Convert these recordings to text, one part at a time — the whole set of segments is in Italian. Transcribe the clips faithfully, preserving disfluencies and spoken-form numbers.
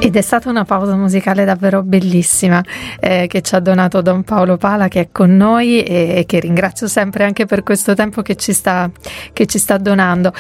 Ed è stata una pausa musicale davvero bellissima eh, che ci ha donato Don Paolo Pala, che è con noi e, e che ringrazio sempre anche per questo tempo che ci sta, che ci sta donando.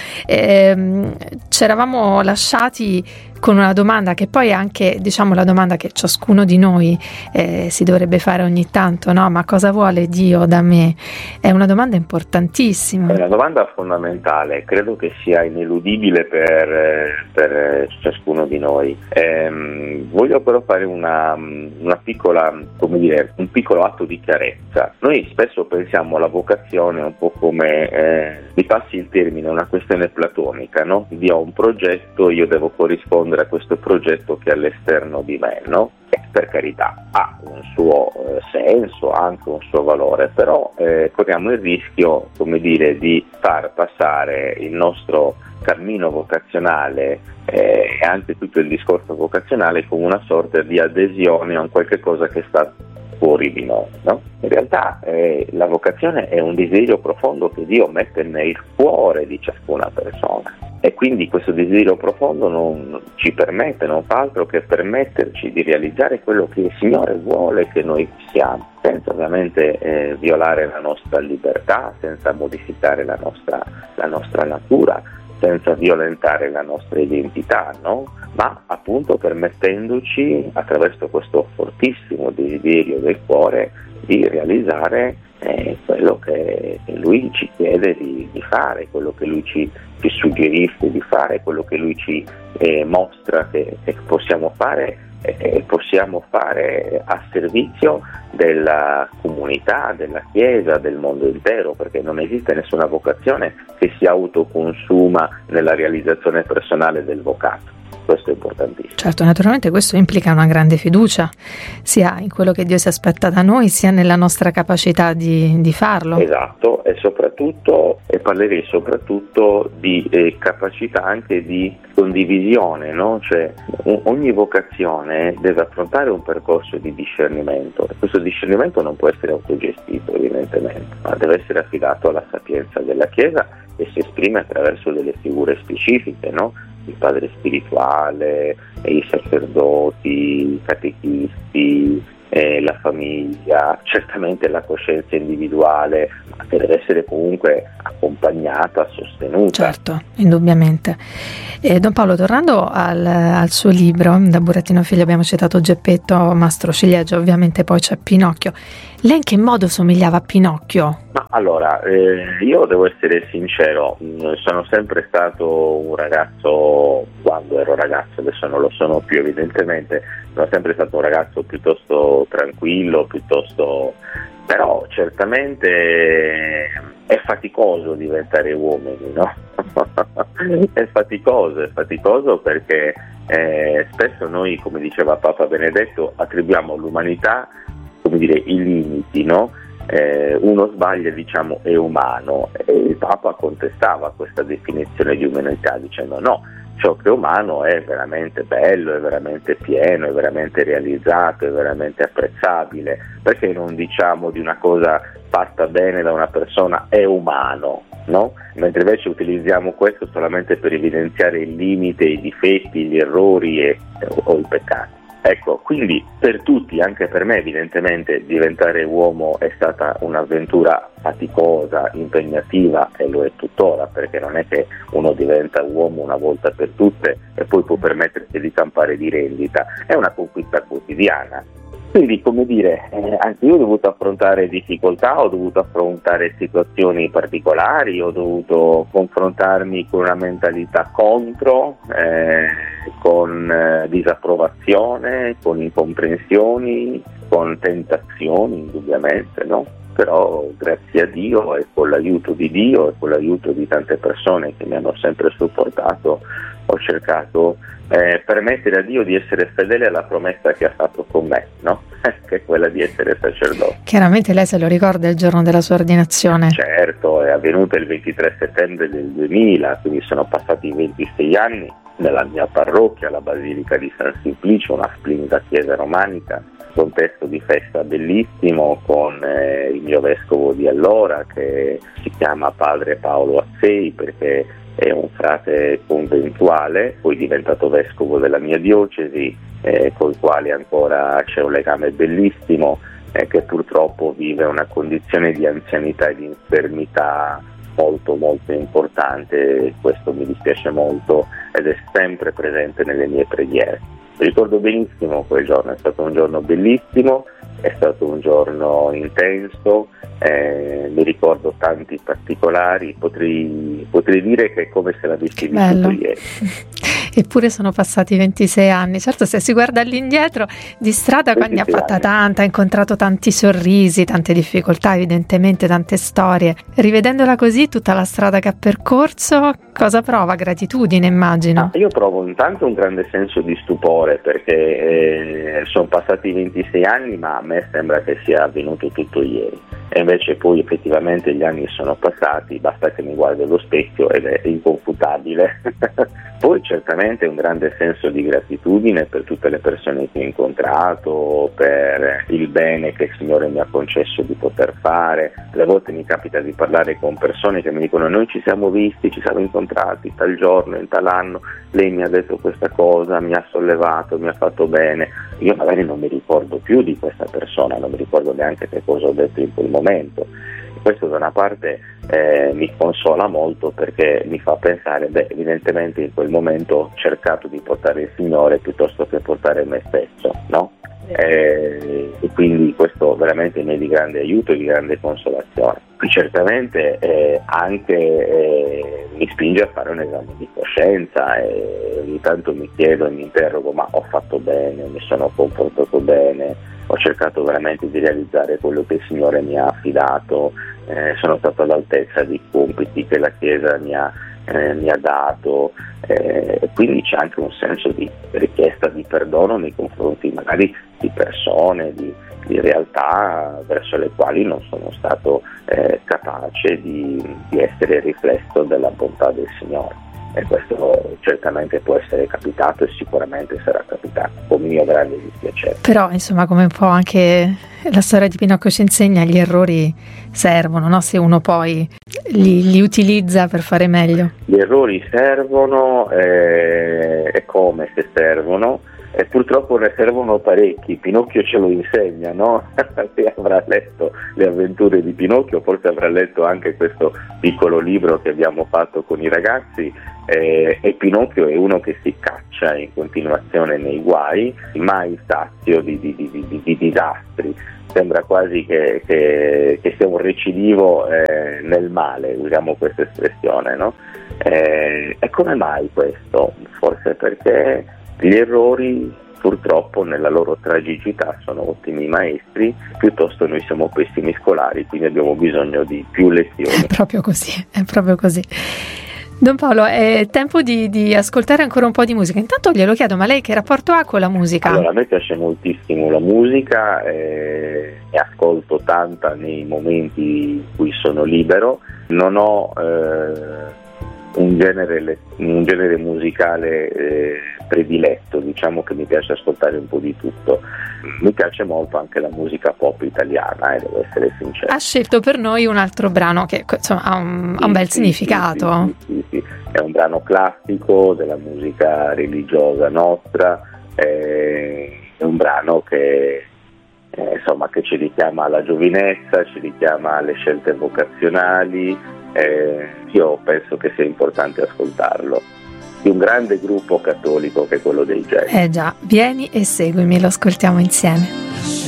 Eh, ci eravamo lasciati con una domanda che poi è anche, diciamo, la domanda che ciascuno di noi eh, si dovrebbe fare ogni tanto, no? Ma cosa vuole Dio da me? È una domanda importantissima. È una domanda fondamentale, credo che sia ineludibile per, per ciascuno di noi. Ehm, voglio però fare una, una piccola, come dire, un piccolo atto di chiarezza. Noi spesso pensiamo alla vocazione un po' come, eh, mi passi il termine, una questione platonica, no? Io ho un progetto, io devo corrispondere a questo progetto che è all'esterno di me, no? E per carità ha un suo eh, senso, ha anche un suo valore, però eh, corriamo il rischio, come dire, di far passare il nostro cammino vocazionale eh, e anche tutto il discorso vocazionale come una sorta di adesione a un qualche cosa che sta fuori di noi, no? In realtà eh, la vocazione è un desiderio profondo che Dio mette nel cuore di ciascuna persona, e quindi questo desiderio profondo non ci permette, non fa altro che permetterci di realizzare quello che il Signore vuole che noi siamo, senza ovviamente eh, violare la nostra libertà, senza modificare la nostra, la nostra natura, senza violentare la nostra identità, no? Ma appunto permettendoci, attraverso questo fortissimo desiderio del cuore, di realizzare eh, quello che Lui ci chiede di, di fare, quello che Lui ci, ci suggerisce di fare, quello che Lui ci eh, mostra che, che possiamo fare e eh, possiamo fare a servizio della comunità, della Chiesa, del mondo intero, perché non esiste nessuna vocazione che si autoconsuma nella realizzazione personale del vocato. Questo è importantissimo. Certo, naturalmente questo implica una grande fiducia sia in quello che Dio si aspetta da noi, sia nella nostra capacità di, di farlo. Esatto, e soprattutto, e parlerei soprattutto di eh, capacità anche di condivisione, no? Cioè o- ogni vocazione deve affrontare un percorso di discernimento, e questo discernimento non può essere autogestito evidentemente, ma deve essere affidato alla sapienza della Chiesa, e si esprime attraverso delle figure specifiche, no? Il padre spirituale, i sacerdoti, i catechisti, eh, la famiglia, certamente la coscienza individuale, ma che deve essere comunque accompagnata, sostenuta. Certo, indubbiamente. Eh, Don Paolo, tornando al, al suo libro, da Burattino Figlio abbiamo citato Geppetto, Mastro Ciliegio, ovviamente poi c'è Pinocchio. Lei in che modo somigliava a Pinocchio? Ma allora, eh, io devo essere sincero, mh, sono sempre stato un ragazzo, quando ero ragazzo, adesso non lo sono più evidentemente, sono sempre stato un ragazzo piuttosto tranquillo, piuttosto, però certamente è faticoso diventare uomini, no? È faticoso, è faticoso perché eh, spesso noi, come diceva Papa Benedetto, attribuiamo all'umanità, come dire, i limiti, no? Eh, uno sbaglia, diciamo, è umano, e il Papa contestava questa definizione di umanità dicendo no, ciò che è umano è veramente bello, è veramente pieno, è veramente realizzato, è veramente apprezzabile. Perché non diciamo di una cosa fatta bene da una persona è umano, no? Mentre invece utilizziamo questo solamente per evidenziare il limite, i difetti, gli errori e, o i peccati. Ecco, quindi per tutti, anche per me evidentemente, diventare uomo è stata un'avventura faticosa, impegnativa, e lo è tuttora, perché non è che uno diventa uomo una volta per tutte e poi può permettersi di campare di rendita, è una conquista quotidiana. Quindi, come dire, eh, anche io ho dovuto affrontare difficoltà, ho dovuto affrontare situazioni particolari, ho dovuto confrontarmi con una mentalità contro, eh, con eh, disapprovazione, con incomprensioni, con tentazioni indubbiamente, no? Però grazie a Dio e con l'aiuto di Dio e con l'aiuto di tante persone che mi hanno sempre supportato, ho cercato eh, permettere a Dio di essere fedele alla promessa che ha fatto con me, no? Che è quella di essere sacerdote. Chiaramente lei se lo ricorda il giorno della sua ordinazione. Certo, è avvenuta il ventitré settembre del duemila, quindi sono passati ventisei anni nella mia parrocchia, la Basilica di San Simplicio, una splendida chiesa romanica, contesto di festa bellissimo, con eh, il mio vescovo di allora, che si chiama padre Paolo Assei, perché è un frate conventuale, poi diventato vescovo della mia diocesi, eh, con il quale ancora c'è un legame bellissimo, eh, che purtroppo vive una condizione di anzianità e di infermità molto molto importante. Questo mi dispiace molto ed è sempre presente nelle mie preghiere. Ricordo benissimo quel giorno, è stato un giorno bellissimo, è stato un giorno intenso, eh, mi ricordo tanti particolari, potrei, potrei dire che è come se l'avessi vissuto ieri. Eppure sono passati ventisei anni. Certo, se si guarda all'indietro di strada, quando ne ha fatta tanta, ha incontrato tanti sorrisi, tante difficoltà, evidentemente tante storie. Rivedendola così, tutta la strada che ha percorso, cosa prova? Gratitudine, immagino. Ah, io provo intanto un grande senso di stupore, perché eh, sono passati ventisei anni, ma a me sembra che sia avvenuto tutto ieri. E invece poi effettivamente gli anni sono passati, basta che mi guardo allo specchio ed è inconfutabile. Poi certamente un grande senso di gratitudine per tutte le persone che ho incontrato, per il bene che il Signore mi ha concesso di poter fare. Alle volte mi capita di parlare con persone che mi dicono: noi ci siamo visti, ci siamo incontrati tal giorno, in tal anno, lei mi ha detto questa cosa, mi ha sollevato, mi ha fatto bene. Io magari non mi ricordo più di questa persona, non mi ricordo neanche che cosa ho detto in quel momento. Questo da una parte eh, mi consola molto, perché mi fa pensare, beh, evidentemente in quel momento ho cercato di portare il Signore piuttosto che portare me stesso, no? Eh, e quindi questo veramente mi è di grande aiuto e di grande consolazione. Certamente eh, anche eh, mi spinge a fare un esame di coscienza, e ogni tanto mi chiedo e mi interrogo: ma ho fatto bene, mi sono comportato bene, ho cercato veramente di realizzare quello che il Signore mi ha affidato, eh, sono stato all'altezza dei compiti che la Chiesa mi ha, eh, mi ha dato, eh, quindi c'è anche un senso di richiesta di perdono nei confronti magari di persone, di, di realtà verso le quali non sono stato eh, capace di, di essere riflesso della bontà del Signore. E questo certamente può essere capitato e sicuramente sarà capitato, con mio grande dispiacere. Però insomma, come un po' anche la storia di Pinocchio ci insegna, gli errori servono, no? Se uno poi li, li utilizza per fare meglio. Gli errori servono, eh, è come se servono, e purtroppo ne servono parecchi. Pinocchio ce lo insegna, no? Se avrà letto le avventure di Pinocchio, forse avrà letto anche questo piccolo libro che abbiamo fatto con i ragazzi, eh, e Pinocchio è uno che si caccia in continuazione nei guai, mai sazio di, di, di, di, di disastri. Sembra quasi che, che, che sia un recidivo eh, nel male, usiamo questa espressione, no? Eh, e come mai questo? Forse perché gli errori purtroppo nella loro tragicità sono ottimi maestri, piuttosto noi siamo pessimi scolari, quindi abbiamo bisogno di più lezioni. È proprio così, è proprio così. Don Paolo, è tempo di, di ascoltare ancora un po' di musica. Intanto glielo chiedo, ma lei che rapporto ha con la musica? Allora, a me piace moltissimo la musica, eh, ne ascolto tanta nei momenti in cui sono libero. Non ho eh, un genere, un genere musicale eh, prediletto, diciamo che mi piace ascoltare un po' di tutto. Mi piace molto anche la musica pop italiana, eh, devo essere sincero. Ha scelto per noi un altro brano che insomma ha un, sì, ha un bel sì, significato. Sì, sì, sì, sì. È un brano classico della musica religiosa nostra, eh, è un brano che eh, insomma che ci richiama alla giovinezza, ci richiama alle scelte vocazionali. Eh, io penso che sia importante ascoltarlo, di un grande gruppo cattolico che è quello dei Geni. Eh già, vieni e seguimi, lo ascoltiamo insieme.